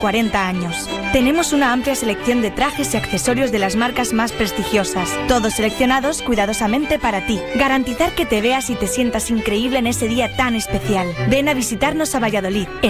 40 años. Tenemos una amplia selección de trajes y accesorios de las marcas más prestigiosas, todos seleccionados cuidadosamente para ti. Garantizar que te veas y te sientas increíble en ese día tan especial. Ven a visitarnos a Valladolid.